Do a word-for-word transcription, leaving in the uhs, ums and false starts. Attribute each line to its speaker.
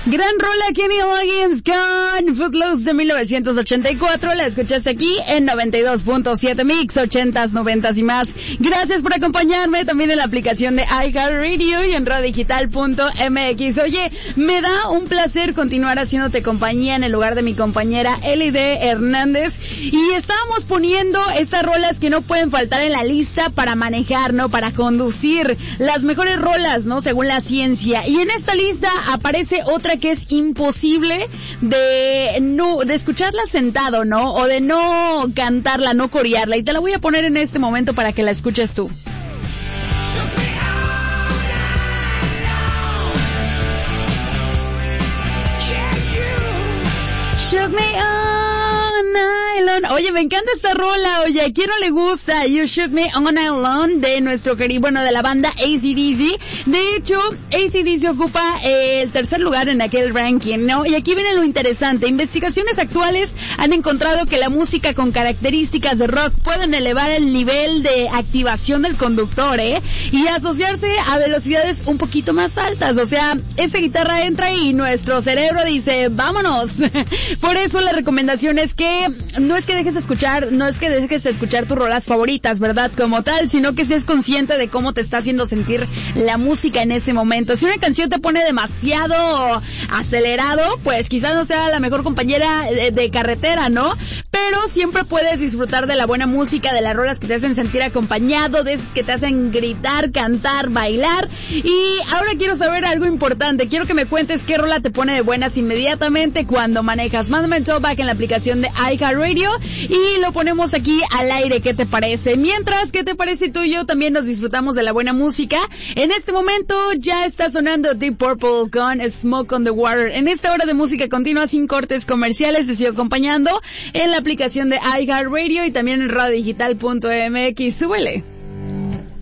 Speaker 1: Gran rola, Kenny Loggins con Footloose de mil novecientos ochenta y cuatro. La escuchaste aquí en noventa y dos punto siete Mix, ochentas, noventas y más. Gracias por acompañarme también en la aplicación de iHeartRadio y en radio digital punto m x. Oye, me da un placer continuar haciéndote compañía en el lugar de mi compañera Eli D. Hernández. Y estábamos poniendo estas rolas que no pueden faltar en la lista para manejar, ¿no? Para conducir. Las mejores rolas, ¿no? Según la ciencia. Y en esta lista aparece otra que es imposible de no de escucharla sentado, ¿no? O de no cantarla, no corearla. Y te la voy a poner en este momento para que la escuches tú. Shook me on nylon. Oye, me encanta esta rola. Oye, ¿a quién no le gusta You Shook Me On Nylon de nuestro querido, bueno, de la banda A C D C? De hecho, A C D C ocupa eh, el tercer lugar en aquel ranking, ¿no? Y aquí viene lo interesante. Investigaciones actuales han encontrado que la música con características de rock pueden elevar el nivel de activación del conductor, ¿eh? Y asociarse a velocidades un poquito más altas. O sea, esa guitarra entra y nuestro cerebro dice, vámonos. Por eso la recomendación es que no es que dejes de escuchar, no es que dejes de escuchar tus rolas favoritas, ¿verdad? Como tal, sino que seas consciente de cómo te está haciendo sentir la música en ese momento. Si una canción te pone demasiado acelerado, pues quizás no sea la mejor compañera de, de carretera, ¿no? Pero siempre puedes disfrutar de la buena música, de las rolas que te hacen sentir acompañado, de esas que te hacen gritar, cantar, bailar. Y ahora quiero saber algo importante. Quiero que me cuentes qué rola te pone de buenas inmediatamente cuando manejas. Mándame un talkback en la aplicación de iHeartRadio y lo ponemos aquí al aire. ¿Qué te parece? Mientras, ¿qué te parece tú y yo? También nos disfrutamos de la buena música. En este momento ya está sonando Deep Purple con Smoke on the Water. En esta hora de música continua sin cortes comerciales te sigo acompañando en la aplicación de iHeartRadio y también en radio digital punto m x. Súbele.